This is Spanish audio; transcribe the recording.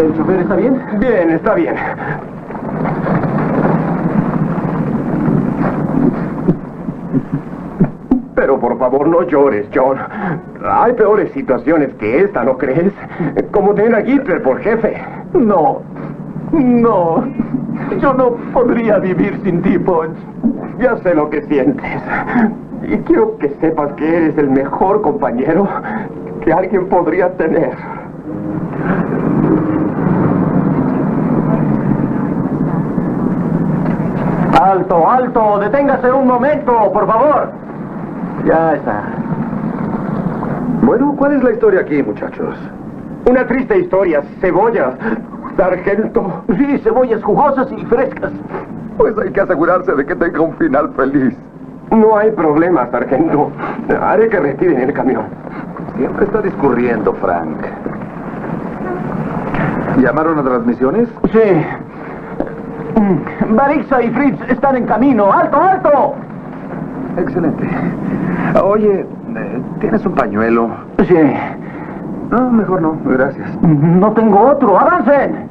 ¿El chofer está bien? Bien, está bien. Pero por favor no llores, John. Hay peores situaciones que esta, ¿no crees? Como tener a Hitler por jefe. No. Yo no podría vivir sin ti, Punch. Ya sé lo que sientes. Y quiero que sepas que eres el mejor compañero que alguien podría tener. ¡Alto, alto! ¡Deténgase un momento, por favor! Ya está. Bueno, ¿cuál es la historia aquí, muchachos? Una triste historia, cebollas, sargento. Sí, cebollas jugosas y frescas. Pues hay que asegurarse de que tenga un final feliz. No hay problema, sargento. Haré que retiren el camión. Siempre está discurriendo, Frank. ¿Llamaron a las misiones? Sí. Barixa y Fritz están en camino. ¡Alto, alto! Excelente. Oye, ¿tienes un pañuelo? Sí. No, mejor no, gracias. No tengo otro. ¡Avancen!